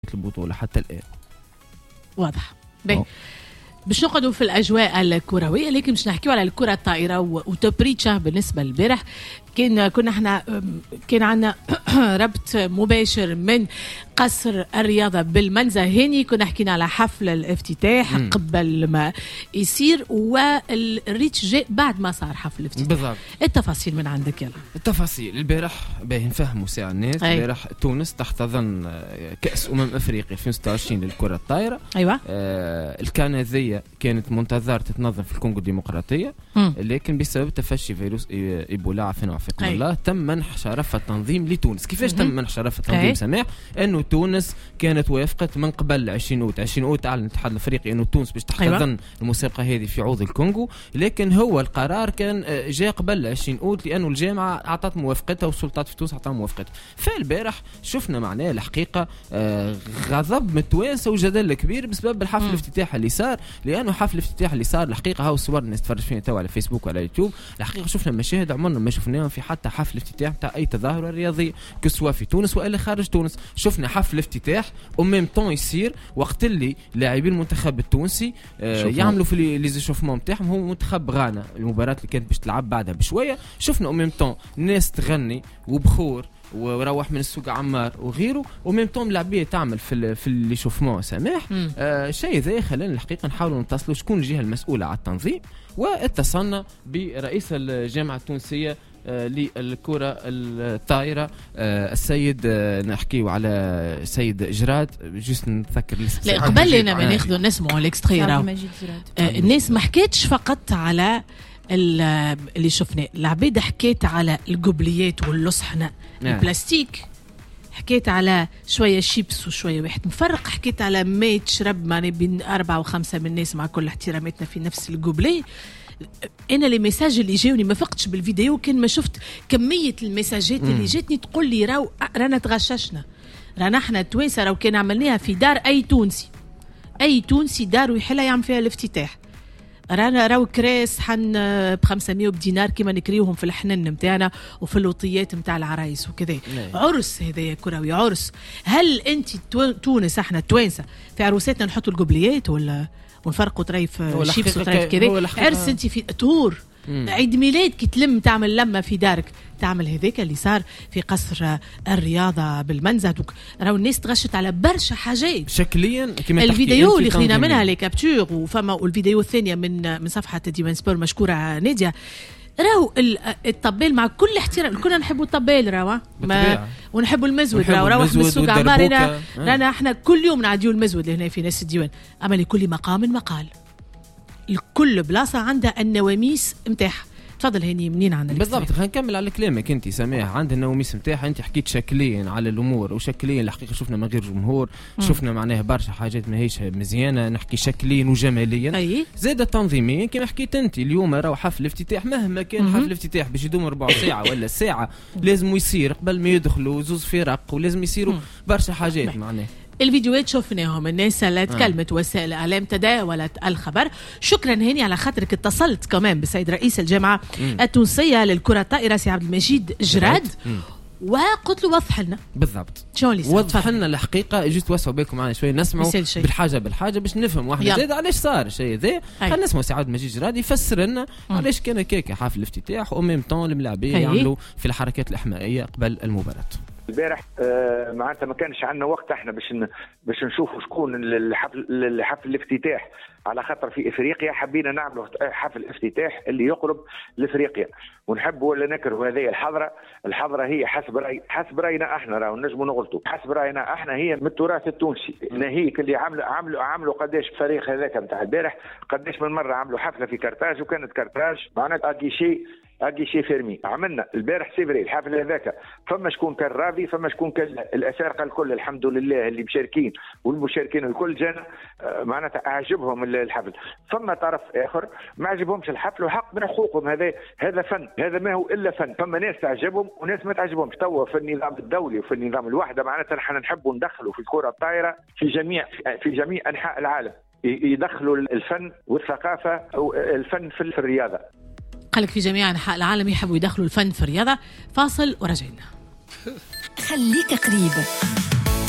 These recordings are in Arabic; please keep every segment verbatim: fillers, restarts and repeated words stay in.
البطولة حتى الآن. واضح. باهي باش نقعدوا في الأجواء الكروية، لكن مش نحكيوا على الكرة الطائرة وتبريتشا. بالنسبة للبارح كان كنا احنا كان عندنا ربط مباشر من قصر الرياضة بالمنزه هاني، كنا حكينا على حفل الافتتاح م. قبل ما يصير، والريتش جاء بعد ما صار حفل الافتتاح. بالضبط. التفاصيل من عندك يلا. التفاصيل البارح باهي نفهموا ساعة الناس. البارح تونس تحتضن كأس أمم أفريقيا ألفين وستة وعشرين للكرة الطائرة. أيوة. آه الكندية كانت منتظرة تتنظم في الكونغو الديمقراطية، م. لكن بسبب تفشي فيروس إيبولا عافانا وعافاكم الله تم منح شرف التنظيم لتونس. كيفاش م- تم منح شرف التنظيم سماح؟ أنه تونس كانت وافقت من قبل عشرين أوت عشرين أوت أعلن الاتحاد الأفريقي أنه تونس باش تحتضن أيوة. المسابقة هذه في عوض الكونغو، لكن هو القرار كان جاء قبل عشرين أوت لأنه الجامعة أعطت موافقتها والسلطات في تونس أعطت موافقتها. فالبارح شفنا معناه الحقيقة غضب من التوانسة وجدل كبير بسبب الحفل الافتتاح اللي صار، لأنه حفل الافتتاح اللي صار الحقيقة هاو الصور الناس تفرج فيها تو على فيسبوك وعلى يوتيوب. الحقيقة شفنا مشاهد عمرنا ما شفناهم في حتى حفل افتتاح تاع أي تظاهرة رياضية كسوا في تونس وإلا خارج تونس. شفنا حفل افتتاح وميم طون يصير وقت اللي لاعبين المنتخب التونسي آه يعملوا في لي زيشوفمون نتاعهم. هو منتخب غانا المباراة اللي كانت باش تلعب بعدها بشوية، شفنا وميم طون ناس تغني وبخور وروح من السوق عمار وغيره، وميم طون اللاعبيه تعمل في في اللي شوفمون سماح. آه شيء ذا خلينا الحقيقه نحاولوا نتصلوا شكون الجهه المسؤوله على التنظيم، واتصلنا برئيس الجامعه التونسيه آه للكره الطائره آه السيد آه نحكيو على السيد جراد. جست نتذكر لا قبل لنا ما ناخذوا نسمعوا الاكستري راهو آه الناس ما حكيتش فقط على اللي شفناه، العبيد حكيت على القبليات واللصحنة نعم. البلاستيك حكيت على شوية شيبس وشوية واحد مفرق، حكيت على ميت شرب معني بين أربعة وخمسة من الناس مع كل احتراماتنا في نفس القبلي. أنا اللي مساج اللي جاوني ما فقتش بالفيديو، كان ما شفت كمية المساجات اللي جاتني تقول لي راو رانا تغششنا، رانا احنا تويسة راو كان عملناها في دار أي تونسي، أي تونسي دار ويحلها يعمل فيها الافتتاح. رانا راو كراس حن بخمسمية بدينار كما نكريوهم في الحنن متاعنا وفي اللوطيات متاع العرايس وكذا. عرس هذا كروي عرس. هل انت تونس احنا توانسه في عروساتنا نحطوا القبليات ولا ونفرقوا طريف شيبس وطريف كذا؟ عرس انت في تور مم. عيد ميلاد كي تلم تعمل لما في دارك تعمل هذاك اللي صار في قصر الرياضة بالمنزه. راهو الناس تغشت على برشا حاجات شكليا كما الفيديو اللي خلينا منها لي كابتور وفما والفيديو الثانية من من صفحة ديوان سبور مشكورة نادية. راهو الطبال مع كل احترام كنا نحبوا الطبال راهو ما ونحبوا المزود راهو راهو من السوق عمارنا رانا احنا كل يوم نعديو المزود اللي هنا في ناس الديوان. اما لكل مقام مقال، الكل بلاصة عندها النواميس متاعها. تفضل هني منين عندنا بالضبط. خلينا نكمل على كلامك انت سماح. عندنا النواميس متاعها انت حكيت شكليا على الامور وشكليا الحقيقه شفنا من غير جمهور مم. شفنا معناها برشا حاجات ما هيش مزيانه. نحكي شكليا وجماليا أي. زاد تنظيميا كما حكيت انت. اليوم راهو حفل الافتتاح مهما كان مم. حفل الافتتاح باش يدوم ربع ساعه ولا ساعه لازم يصير قبل ما يدخلوا زوز فرق ولازم يصيروا برشا حاجات معناها. الفيديوهات شفناهم، الناس اللي تكلمت وسائل الاعلام تداولت الخبر. شكرا هاني على خاطرك اتصلت كمان بالسيد رئيس الجامعه مم. التونسيه للكره الطائره سي عبد المجيد جراد وقلت له وضح لنا بالضبط شو اللي وضح لنا الحقيقه. جيت توسعوا بالكم معنا شويه نسمعوا بالحاجه بالحاجه باش نفهم واحد زاد علاش صار الشيء ذا. خلينا نسمعوا سي عبد المجيد جراد يفسر لنا علاش كان هكاك حفل الافتتاح وميم طون الملاعبيه يعملوا في الحركات الاحمائيه قبل المباراه. البارح آه معناتها ما كانش عندنا وقت احنا باش باش نشوفوا شكون الحفل الحفل الافتتاح، على خاطر في افريقيا حبينا نعملوا حفل افتتاح اللي يقرب لافريقيا ونحبوا ولا نكرهوا هذه الحضره. الحضره هي حسب راي حسب راينا احنا راهو نجموا نغلطوا، حسب راينا احنا هي من التراث التونسي. ناهيك اللي عملوا عملوا عملوا قداش في التاريخ هذاك نتاع البارح، قداش من مره عملوا حفله في كرتاج وكانت كرتاج معناتها اكيشي اكي شي فيرمي. عملنا البارح سيفري الحفل هذاك فما شكون كان راضي فما شكون كان الاسارقه الكل الحمد لله اللي مشاركين والمشاركين الكل جانا معناتها اعجبهم الحفل. فما طرف اخر ما عجبهمش الحفل وحق من حقوقهم، هذا هذا فن، هذا ما هو الا فن. فما ناس تعجبهم وناس ما تعجبهمش. توا في النظام الدولي وفي النظام الوحده معناتها نحن نحبوا ندخلوا في الكره الطائره في جميع في جميع انحاء العالم، يدخلوا الفن والثقافه والفن في الرياضه. قالك في جميع أنحاء العالم يحبوا يدخلوا الفن في الرياضة. فاصل ورجعنا. خليك قريب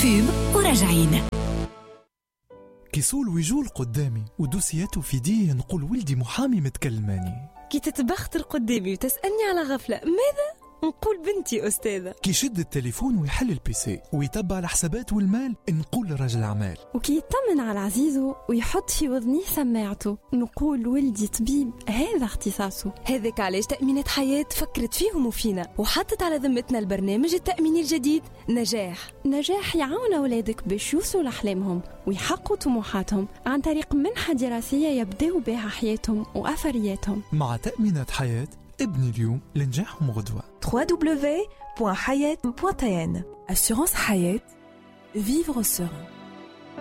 بوب وراجعين. كيسول ويجول قدامي ودوسياته في ديه نقول ولدي محامي متكلماني. كي تتبختر قدامي وتسألني على غفلة ماذا؟ نقول بنتي أستاذة. كي يشد التليفون ويحل البيسي ويتبع الحسابات والمال نقول رجل أعمال. وكي يطمن على عزيزه ويحط في وذنيه سماعته نقول ولدي طبيب هذا اختصاصه. هذاك علاش تأمينات حياة فكرت فيهم وفينا وحطت على ذمتنا البرنامج التأميني الجديد نجاح. نجاح يعاون أولادك باش يوصلوا لأحلامهم ويحققوا طموحاتهم عن طريق منحة دراسية يبدأوا بها حياتهم وأثرياتهم. مع تأمينات حياة ابني اليوم لنجاحهم غدوة. دبليو دبليو دبليو دوت حياة دوت ان. Assurance حياة. Vivre serein.